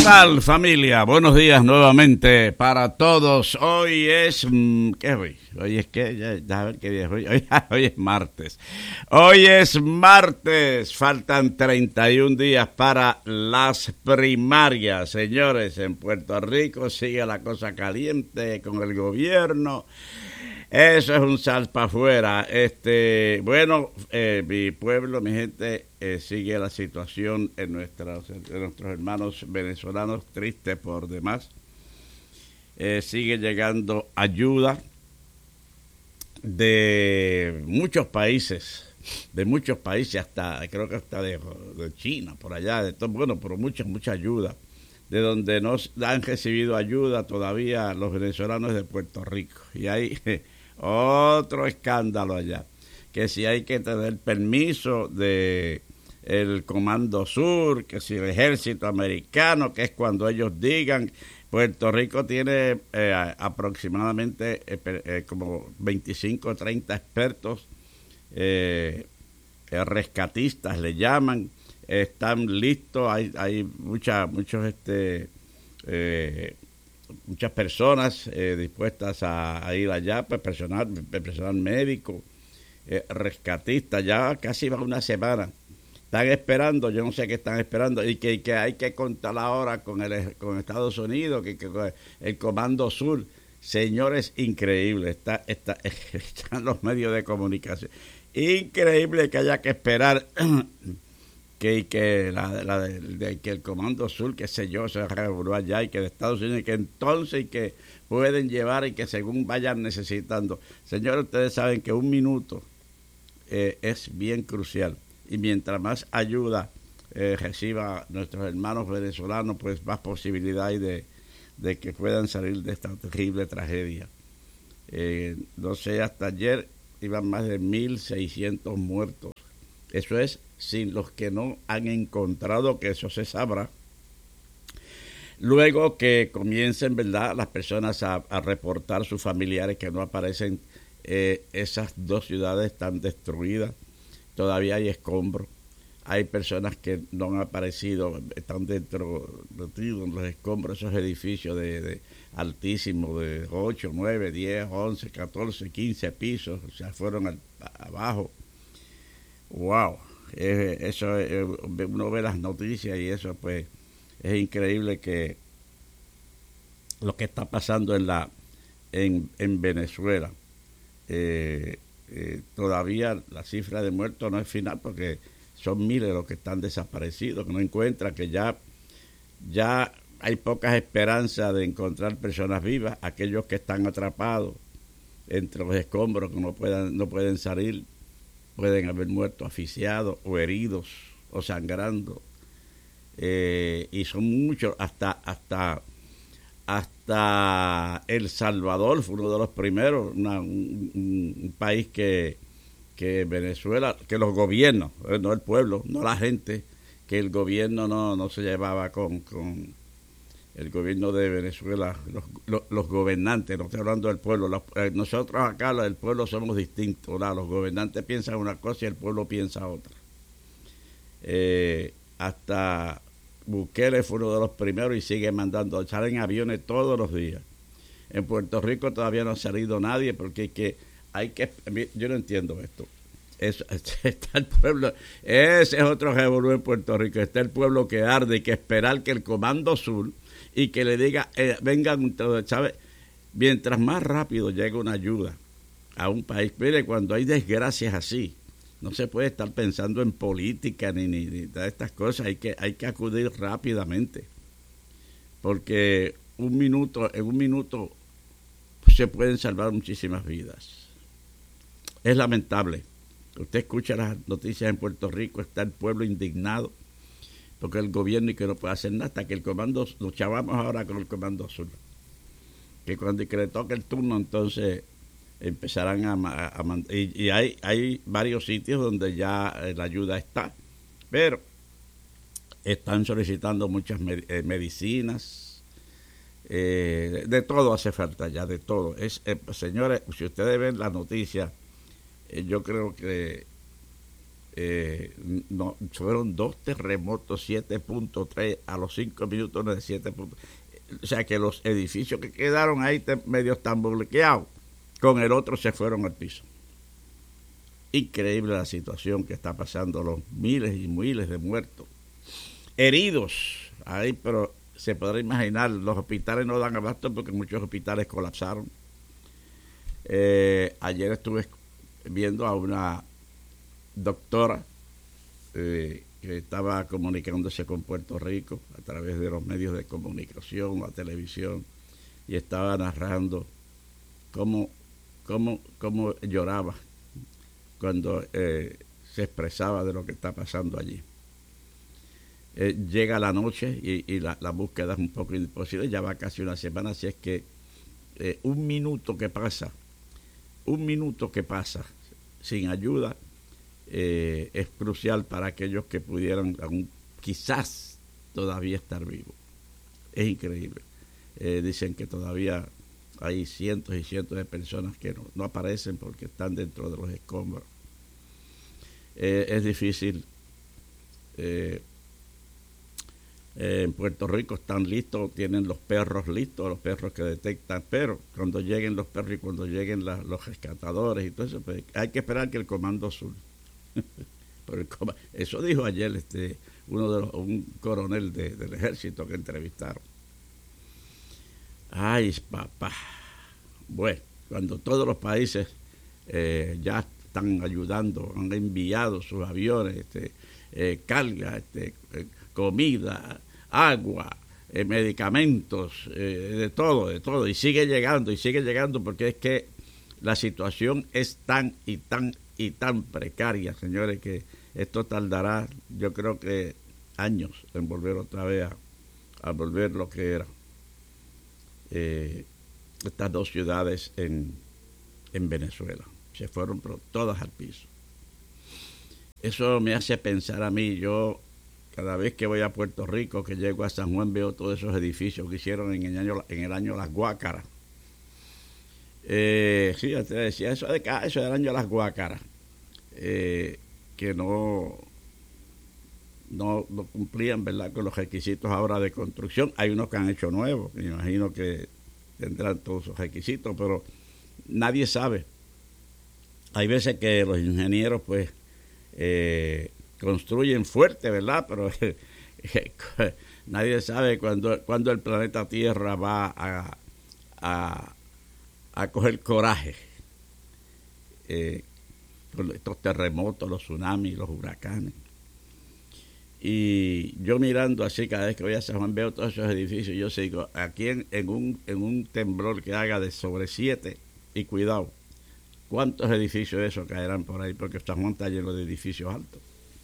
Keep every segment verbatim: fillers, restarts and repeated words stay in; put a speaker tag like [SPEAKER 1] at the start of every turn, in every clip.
[SPEAKER 1] tal, familia? Buenos días nuevamente para todos. Hoy es... ¿Qué es hoy? Hoy es que... Ya, ya a ver qué día es hoy. Hoy, hoy es martes. Hoy es martes. Faltan treinta y un días para las primarias. Señores, en Puerto Rico sigue la cosa caliente con el gobierno. Eso es un sal para afuera. Este, bueno, eh, mi pueblo, mi gente, eh, sigue la situación en, nuestras, en nuestros hermanos venezolanos, triste por demás. Eh, sigue llegando ayuda de muchos países, de muchos países, hasta creo que hasta de, de China, por allá, de todo, bueno, pero mucha, mucha ayuda. De donde no han recibido ayuda todavía los venezolanos de Puerto Rico. Y hay... otro escándalo allá, que si hay que tener permiso de el Comando Sur, que si el ejército americano, que es cuando ellos digan. Puerto Rico tiene eh, aproximadamente eh, eh, como veinticinco o treinta expertos, eh, eh, rescatistas le llaman, están listos, hay, hay mucha, muchos este eh, muchas personas eh, dispuestas a, a ir allá, pues personal, personal médico, eh, rescatistas, ya casi va una semana. Están esperando, yo no sé qué están esperando, y que, que hay que contar ahora con el con Estados Unidos, que, que el Comando Sur, señores, increíble, está, está, están los medios de comunicación. Increíble que haya que esperar que, que, la, la de, de, que el Comando Sur, qué sé yo, se revolvió allá y que de Estados Unidos, y que entonces y que pueden llevar y que según vayan necesitando. Señores, ustedes saben que un minuto eh, es bien crucial, y mientras más ayuda eh, reciba nuestros hermanos venezolanos, pues más posibilidad hay de, de que puedan salir de esta terrible tragedia. Eh, no sé, hasta ayer iban más de mil seiscientos muertos. Eso es sin los que no han encontrado, que eso se sabrá luego que comiencen, ¿verdad?, las personas a, a reportar sus familiares que no aparecen. Eh, esas dos ciudades están destruidas, todavía hay escombros, hay personas que no han aparecido, están dentro de los escombros, esos edificios de, de altísimos de ocho, nueve, diez, once, catorce, quince pisos, o sea, fueron al, abajo. Wow. Eh, eso eh, uno ve las noticias y eso, pues es increíble que lo que está pasando en la en, en Venezuela. Eh, eh, todavía la cifra de muertos no es final, porque son miles los que están desaparecidos, que no encuentran, que ya ya hay pocas esperanzas de encontrar personas vivas. Aquellos que están atrapados entre los escombros, que no puedan no pueden salir, pueden haber muerto asfixiados o heridos o sangrando, eh, y son muchos. Hasta hasta hasta El Salvador fue uno de los primeros, una, un, un país que que Venezuela, que los gobiernos, eh, no el pueblo, no la gente, que el gobierno no no se llevaba con con el gobierno de Venezuela, los, los, los gobernantes, no estoy hablando del pueblo. Los, eh, nosotros acá, el pueblo, somos distintos, ¿verdad? Los gobernantes piensan una cosa y el pueblo piensa otra. Eh, hasta Bukele fue uno de los primeros y sigue mandando, salen aviones todos los días. En Puerto Rico todavía no ha salido nadie, porque hay que, hay que yo no entiendo esto. Es, está el pueblo, ese es otro revolú en Puerto Rico, está el pueblo que arde y que esperar que el Comando Sur y que le diga, eh, vengan, ¿sabe? Mientras más rápido llega una ayuda a un país. Mire, cuando hay desgracias así, no se puede estar pensando en política ni, ni, ni de estas cosas, hay que, hay que acudir rápidamente, porque un minuto, en un minuto se pueden salvar muchísimas vidas. Es lamentable. Usted escucha las noticias en Puerto Rico, está el pueblo indignado, porque el gobierno y que no puede hacer nada, hasta que el comando, nos chavamos ahora con el Comando Sur, que cuando que le toque el turno, entonces empezarán a, a, a y, y hay, hay varios sitios donde ya eh, la ayuda está, pero están solicitando muchas med, eh, medicinas, eh, de todo hace falta ya, de todo. Es eh, señores, si ustedes ven la noticia, eh, yo creo que Eh, no, fueron dos terremotos, siete punto tres a los cinco minutos de siete punto tres. O sea que los edificios que quedaron ahí te, medio están bloqueados, con el otro se fueron al piso. Increíble la situación que está pasando, los miles y miles de muertos, heridos ahí, pero se podrá imaginar, los hospitales no dan abasto porque muchos hospitales colapsaron. Eh, ayer estuve viendo a una doctora eh, que estaba comunicándose con Puerto Rico a través de los medios de comunicación, la televisión, y estaba narrando cómo, cómo, cómo lloraba cuando eh, se expresaba de lo que está pasando allí. Eh, llega la noche y, y la, la búsqueda es un poco imposible, ya va casi una semana, así es que eh, un minuto que pasa, un minuto que pasa sin ayuda, Eh, es crucial para aquellos que pudieran aún, quizás todavía estar vivos. Es increíble. Eh, dicen que todavía hay cientos y cientos de personas que no, no aparecen porque están dentro de los escombros. Eh, es difícil. Eh, eh, en Puerto Rico están listos, tienen los perros listos, los perros que detectan, pero cuando lleguen los perros y cuando lleguen la, los rescatadores y todo eso, pues hay que esperar que el Comando Sur. Eso dijo ayer este uno de los, un coronel de, del ejército que entrevistaron. Ay, papá. Bueno, cuando todos los países eh, ya están ayudando, han enviado sus aviones, este, eh, carga, este, eh, comida, agua, eh, medicamentos, eh, de todo, de todo, y sigue llegando, y sigue llegando, porque es que la situación es tan y tan y tan precaria, señores, que esto tardará, yo creo que años en volver otra vez a, a volver lo que era eh, estas dos ciudades en, en Venezuela. Se fueron todas al piso. Eso me hace pensar a mí, yo cada vez que voy a Puerto Rico, que llego a San Juan, veo todos esos edificios que hicieron en el año, en el año Las Guácaras. Eh, sí, te decía eso de acá, eso del año de Las Guácaras, eh, que no, no, no cumplían, ¿verdad?, con los requisitos ahora de construcción. Hay unos que han hecho nuevos, me imagino que tendrán todos esos requisitos, pero nadie sabe. Hay veces que los ingenieros, pues, eh, construyen fuerte, ¿verdad?, pero nadie sabe cuándo, cuándo el planeta Tierra va a, a a coger coraje eh, con estos terremotos, los tsunamis, los huracanes. Y yo mirando así, cada vez que voy a San Juan, veo todos esos edificios, yo sigo aquí en, en, un, en un temblor que haga de sobre siete, y cuidado, ¿cuántos edificios de esos caerán por ahí? Porque San Juan está lleno de edificios altos.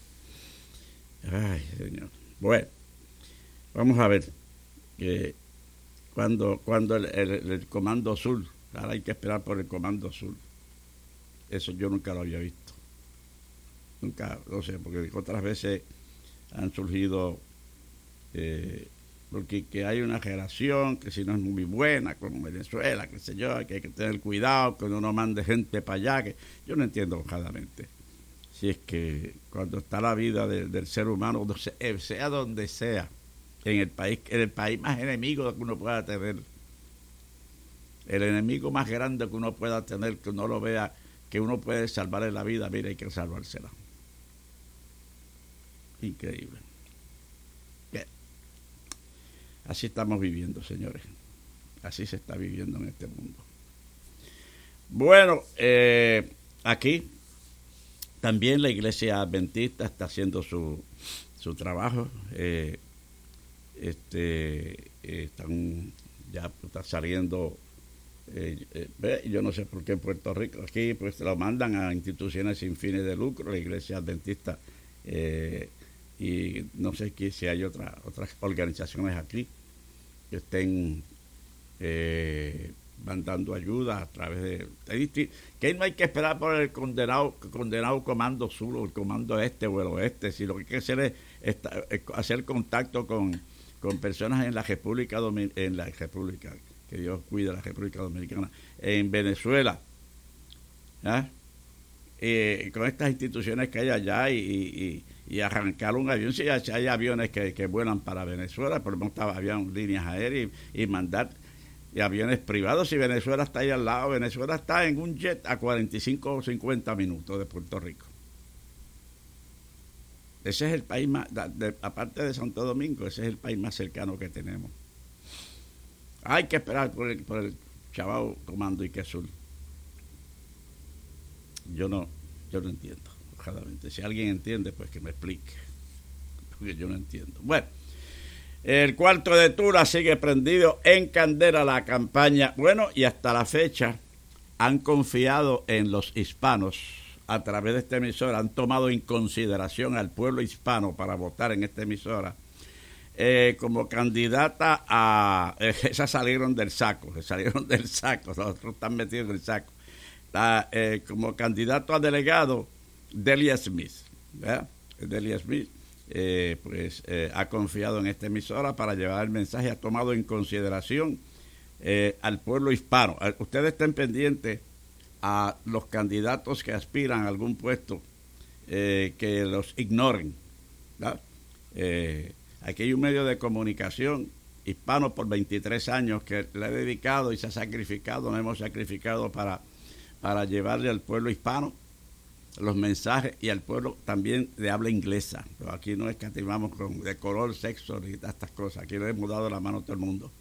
[SPEAKER 1] Ay, señor. Bueno, vamos a ver que cuando, cuando el, el, el Comando Sur, ahora hay que esperar por el Comando Sur. Eso yo nunca lo había visto. Nunca, no sé, porque otras veces han surgido, eh, porque que hay una generación que si no es muy buena, como Venezuela, qué sé yo, que hay que tener cuidado, que uno no mande gente para allá, que yo no entiendo claramente. Si es que cuando está la vida de, del ser humano, sea donde sea, en el país, en el país más enemigo que uno pueda tener, el enemigo más grande que uno pueda tener, que uno lo vea, que uno puede salvarle la vida, mira, hay que salvársela. Increíble. Bien. Así estamos viviendo, señores. Así se está viviendo en este mundo. Bueno, eh, aquí también la Iglesia Adventista está haciendo su, su trabajo. Eh, este, eh, están ya está saliendo. Eh, eh, yo no sé por qué en Puerto Rico aquí pues lo mandan a instituciones sin fines de lucro, la Iglesia Adventista, eh, y no sé qué, si hay otra, otras organizaciones aquí que estén eh, mandando ayuda a través de, que no hay que esperar por el condenado condenado Comando Sur o el Comando Este o el Oeste, sino que hay que hacer es, esta, hacer contacto con, con personas en la República Domin- en la República que Dios cuida la República Dominicana, en Venezuela, ¿eh? eh, con estas instituciones que hay allá y, y, y arrancar un avión. Si hay, si hay aviones que, que vuelan para Venezuela, por ejemplo, habían líneas aéreas y, y mandar y aviones privados. Si Venezuela está ahí al lado, Venezuela está en un jet a cuarenta y cinco o cincuenta minutos de Puerto Rico. Ese es el país más, de, aparte de Santo Domingo, ese es el país más cercano que tenemos. Hay que esperar por el, por el Chabao Comando Ique Sur. Yo no, yo no entiendo, ojalamente. Si alguien entiende, pues que me explique, porque yo no entiendo. Bueno, el cuarto de Tula sigue prendido en candela la campaña. Bueno, y hasta la fecha han confiado en los hispanos a través de esta emisora, han tomado en consideración al pueblo hispano para votar en esta emisora eh, como candidata a... Eh, esas salieron del saco, salieron del saco, los otros están metidos en el saco. La, eh, como candidato a delegado, Delia Smith, ¿verdad? Delia Smith, eh, pues eh, ha confiado en esta emisora para llevar el mensaje, ha tomado en consideración eh, al pueblo hispano. Ustedes estén pendientes a los candidatos que aspiran a algún puesto, eh, que los ignoren, ¿verdad? Eh, aquí hay un medio de comunicación hispano por veintitrés años que le ha dedicado y se ha sacrificado, nos hemos sacrificado para, para llevarle al pueblo hispano los mensajes y al pueblo también de habla inglesa. Pero aquí no escatimamos con de color, sexo ni estas cosas, aquí le hemos dado la mano a todo el mundo.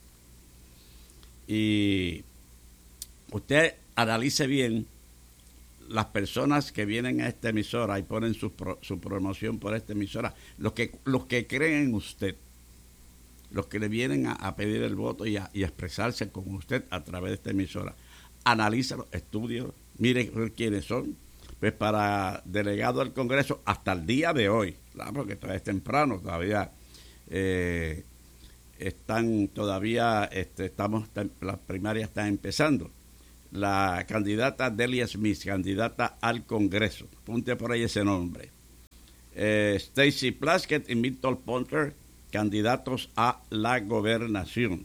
[SPEAKER 1] Y usted analice bien las personas que vienen a esta emisora y ponen su, pro, su promoción por esta emisora, los que los que creen en usted, los que le vienen a, a pedir el voto y a, y a expresarse con usted a través de esta emisora. Analízalo, estúdialo, mire quiénes son. Pues para delegado al Congreso hasta el día de hoy, claro, porque todavía es temprano, todavía eh, están, todavía este, estamos, las primarias están empezando. La candidata Delia Smith, candidata al Congreso, apunte por ahí ese nombre. Eh, Stacy Plaskett y Milton Ponter, candidatos a la gobernación.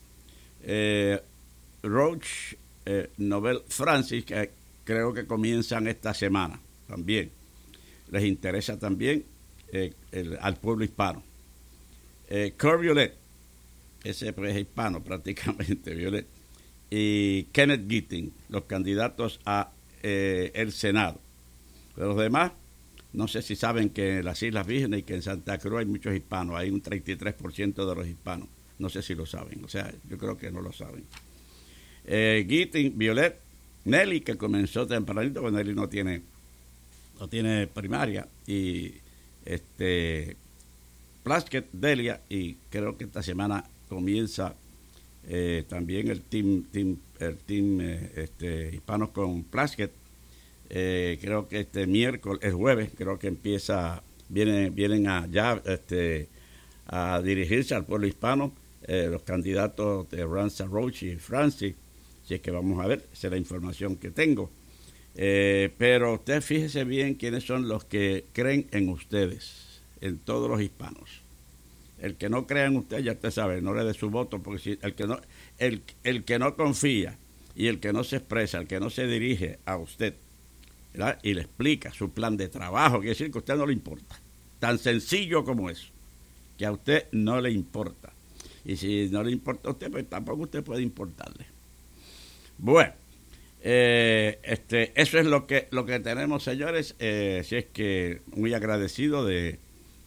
[SPEAKER 1] Eh, Roach, eh, Nobel Francis, que creo que comienzan esta semana también. Les interesa también eh, el, al pueblo hispano. Eh, Curt Violet, ese pues, es hispano prácticamente, Violet. Y Kenneth Gitting, los candidatos a eh, el Senado. Pero los demás, no sé si saben que en las Islas Vírgenes y que en Santa Cruz hay muchos hispanos, hay un treinta y tres por ciento de los hispanos. No sé si lo saben, o sea, yo creo que no lo saben. Eh, Gitting, Violet, Nelly, que comenzó tempranito, porque Nelly no tiene, no tiene primaria, y este Plaskett, Delia, y creo que esta semana comienza Eh, también el team, team el team eh, este, hispanos con Plaskett. Eh, creo que este miércoles, el jueves, creo que empieza, vienen, vienen a ya este, a dirigirse al pueblo hispano, eh, los candidatos de Ranza Roach y Francis. Así es que vamos a ver, esa es la información que tengo. Eh, pero usted fíjese bien quiénes son los que creen en ustedes, en todos los hispanos. El que no crea en usted, ya usted sabe, no le dé su voto, porque si el que no, el, el que no confía y el que no se expresa, el que no se dirige a usted, ¿verdad? Y le explica su plan de trabajo, quiere decir que a usted no le importa. Tan sencillo como eso, que a usted no le importa. Y si no le importa a usted, pues tampoco usted puede importarle. Bueno, eh, este, eso es lo que, lo que tenemos, señores. Eh, si es que muy agradecido de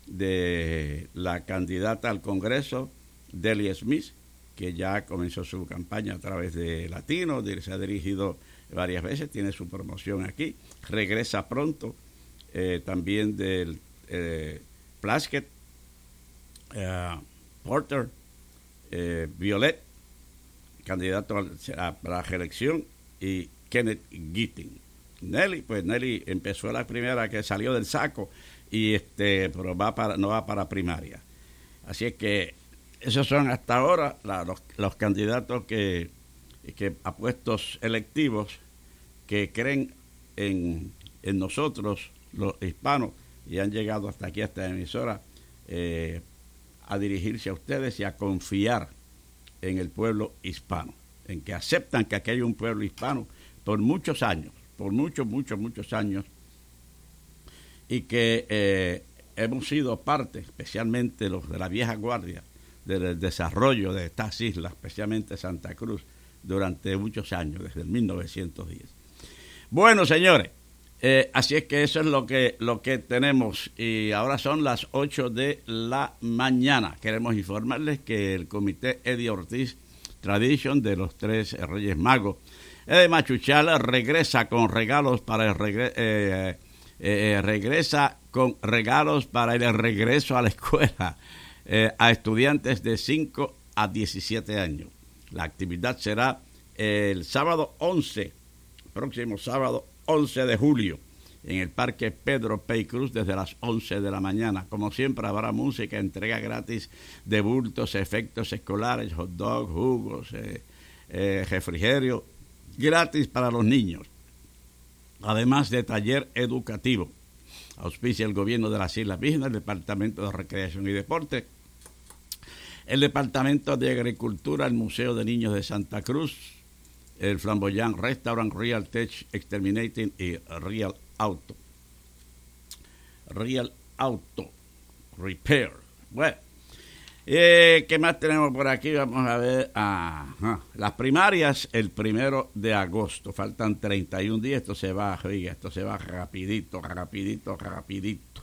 [SPEAKER 1] de la candidata al Congreso, Delia Smith, que ya comenzó su campaña a través de Latino, se ha dirigido varias veces, tiene su promoción aquí, regresa pronto, eh, también del eh, Plaskett, eh, Porter, eh, Violet, candidato a, a la reelección, y Kenneth Gitting. Nelly, pues Nelly empezó la primera que salió del saco, y este pero va para no va para primaria. Así es que esos son hasta ahora la, los, los candidatos que, que a puestos electivos que creen en, en nosotros los hispanos y han llegado hasta aquí, hasta la emisora, eh, a dirigirse a ustedes y a confiar en el pueblo hispano, en que aceptan que aquí hay un pueblo hispano por muchos años, por muchos, muchos, muchos años. y que eh, hemos sido parte, especialmente los de la vieja guardia, del desarrollo de estas islas, especialmente Santa Cruz, durante muchos años, desde el mil novecientos diez. Bueno, señores, eh, así es que eso es lo que, lo que tenemos, y ahora son las ocho de la mañana. Queremos informarles que el Comité Eddie Ortiz Tradition de los Tres Reyes Magos de Machuchala regresa con regalos para el regre- eh, eh, regresa con regalos para el regreso a la escuela eh, a estudiantes de cinco a diecisiete años. La actividad será el sábado once, próximo sábado once de julio, en el Parque Pedro Pey Cruz desde las once de la mañana. Como siempre habrá música, entrega gratis de bultos, efectos escolares, hot dog, jugos, eh, eh, refrigerio, gratis para los niños. Además de taller educativo. Auspicia el gobierno de las Islas Vírgenes, el Departamento de Recreación y Deporte, el Departamento de Agricultura, el Museo de Niños de Santa Cruz, el Flamboyant Restaurant, Real Tech Exterminating y Real Auto. Real Auto Repair. Bueno, eh, ¿qué más tenemos por aquí? Vamos a ver. Ajá. Las primarias el primero de agosto. Faltan treinta y un días. Esto se va, oiga, esto se va rapidito, rapidito, rapidito.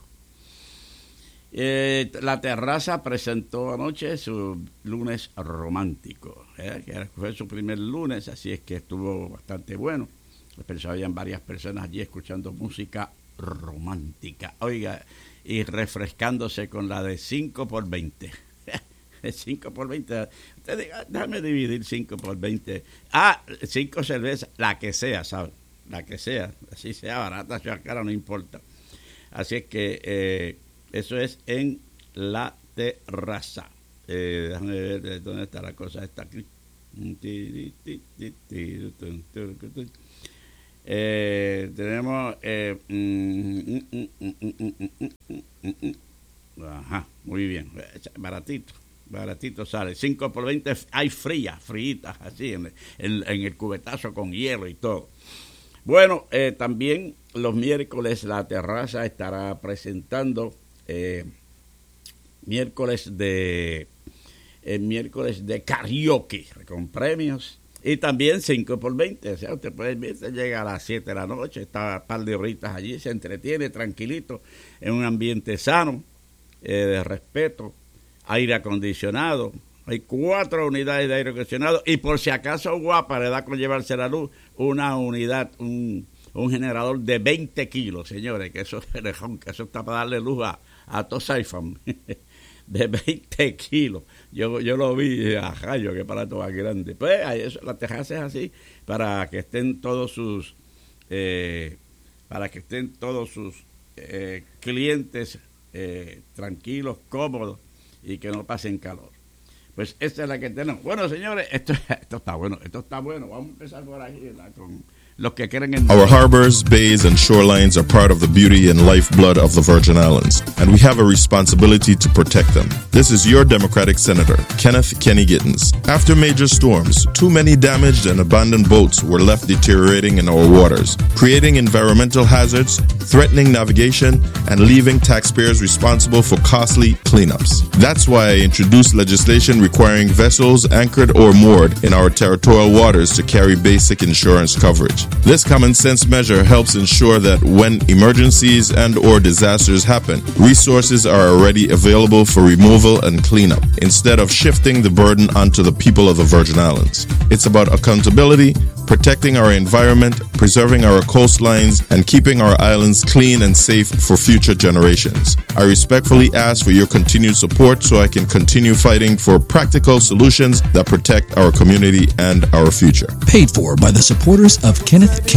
[SPEAKER 1] Eh, la Terraza presentó anoche su lunes romántico, ¿eh? que fue su primer lunes, así es que estuvo bastante bueno. Pero habían varias personas allí escuchando música romántica, oiga, y refrescándose con la de cinco por veinte. cinco por veinte, usted diga, déjame dividir cinco por veinte. Ah, cinco cervezas, la que sea, ¿sabes? La que sea, así sea barata, sea cara, no importa. Así es que eh, eso es en la Terraza. Eh, déjame ver dónde está la cosa esta aquí. Eh, tenemos eh, mm, mm, mm, mm, mm, mm, mm. Ajá, muy bien, baratito, baratito sale, cinco por veinte, hay frías, fríitas así en, en, en el cubetazo con hielo y todo. Bueno, eh, también los miércoles la Terraza estará presentando eh, miércoles de eh, miércoles de karaoke con premios. Y también cinco por veinte, o sea, usted puede ir, usted llega a las siete de la noche, está un par de horitas allí, se entretiene tranquilito, en un ambiente sano, eh, de respeto, aire acondicionado, hay cuatro unidades de aire acondicionado, y por si acaso guapa le da con llevarse la luz, una unidad, un, un generador de veinte kilos, señores, que eso, que eso está para darle luz a, a todos iPhone. De veinte kilos. Yo, yo lo vi, a rayo, qué aparato más grande. Pues eso, la Terraza es así, para que estén todos sus, eh, para que estén todos sus eh, clientes eh, tranquilos, cómodos y que no pasen calor. Pues esta es la que tenemos. Bueno, señores, esto, esto está bueno, esto está bueno. Vamos a empezar por aquí, ¿verdad? Con los que creen en...
[SPEAKER 2] Our harbors, bays, and shorelines are part of the beauty and lifeblood of the Virgin Islands, and we have a responsibility to protect them. This is your Democratic Senator, Kenneth Kenny Gittens. After major storms, too many damaged and abandoned boats were left deteriorating in our waters, creating environmental hazards, threatening navigation, and leaving taxpayers responsible for costly cleanups. That's why I introduced legislation requiring vessels anchored or moored in our territorial waters to carry basic insurance coverage. This common sense measure helps ensure that when emergencies and or disasters happen, resources are already available for removal and cleanup, instead of shifting the burden onto the people of the Virgin Islands. It's about accountability, protecting our environment, preserving our coastlines, and keeping our islands clean and safe for future generations. I respectfully ask for your continued support so I can continue fighting for practical solutions that protect our community and our future.
[SPEAKER 3] Paid for by the supporters of Kenneth Kenny.